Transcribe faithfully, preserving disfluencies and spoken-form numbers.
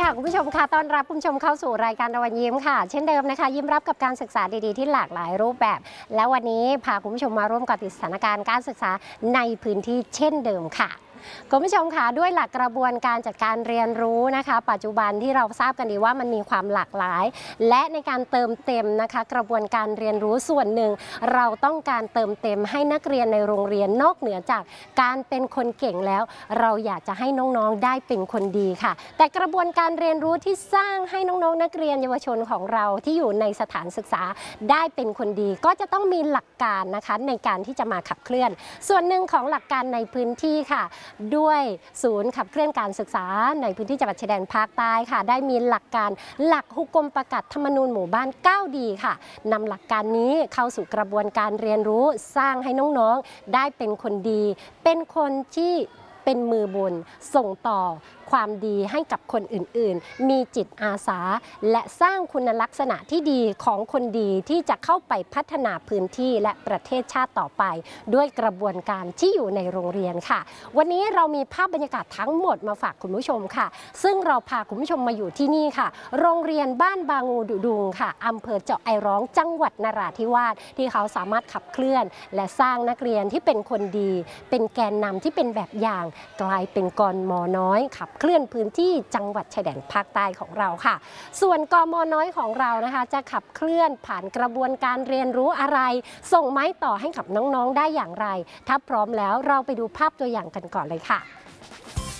ค่ะคุณผู้ชมค่ะต้อนรับคุณผู้ชมเข้าสู่รายการตะวันยิ้มค่ะเช่นเดิมนะคะยิ้มรับกับการศึกษาดีๆที่หลากหลายรูปแบบและวันนี้พาคุณผู้ชมมาร่วมกับติดสถานการณ์การศึกษาในพื้นที่เช่นเดิมค่ะคุณผู้ชมค่ะด้วยหลักกระบวนการจัดการเรียนรู้นะคะปัจจุบันที่เราทราบกันดีว่ามันมีความหลากหลายและในการเติมเต็มนะคะกระบวนการเรียนรู้ส่วนหนึ่งเราต้องการเติมเต็มให้นักเรียนในโรงเรียนนอกเหนือจากการเป็นคนเก่งแล้วเราอยากจะให้น้องๆได้เป็นคนดีค่ะแต่กระบวนการเรียนรู้ที่สร้างให้น้องๆนักเรียนเยาวชนของเราที่อยู่ในสถานศึกษาได้เป็นคนดีก็จะต้องมีหลักการนะคะในการที่จะมาขับเคลื่อนส่วนหนึ่งของหลักการในพื้นที่ค่ะด้วยศูนย์ขับเคลื่อนการศึกษาในพื้นที่จังหวัดชายแดนภาคใต้ค่ะได้มีหลักการหลักฮุกกลมประกาศธรรมนูญหมู่บ้านเก้าดีค่ะนำหลักการนี้เข้าสู่กระบวนการเรียนรู้สร้างให้น้องๆได้เป็นคนดีเป็นคนที่เป็นมือบุญส่งต่อความดีให้กับคนอื่นๆมีจิตอาสาและสร้างคุณลักษณะที่ดีของคนดีที่จะเข้าไปพัฒนาพื้นที่และประเทศชาติต่อไปด้วยกระบวนการที่อยู่ในโรงเรียนค่ะวันนี้เรามีภาพบรรยากาศทั้งหมดมาฝากคุณผู้ชมค่ะซึ่งเราพาคุณผู้ชมมาอยู่ที่นี่ค่ะโรงเรียนบ้านบางูดุดุงค่ะอำเภอเจาะไอร้องจังหวัดนราธิวาสที่เขาสามารถขับเคลื่อนและสร้างนักเรียนที่เป็นคนดีเป็นแกนนำที่เป็นแบบอย่างกลายเป็นกม.น้อยขับเคลื่อนพื้นที่จังหวัดชายแดนภาคใต้ของเราค่ะส่วนกม.น้อยของเรานะคะจะขับเคลื่อนผ่านกระบวนการเรียนรู้อะไรส่งไม้ต่อให้กับน้องๆได้อย่างไรถ้าพร้อมแล้วเราไปดูภาพตัวอย่างกันก่อนเลยค่ะ